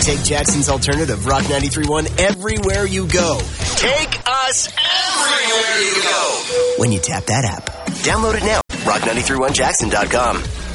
Take Jackson's alternative, Rock 93.1, everywhere you go. Take us everywhere you go when you tap that app. Download it now. Rock931Jackson.com.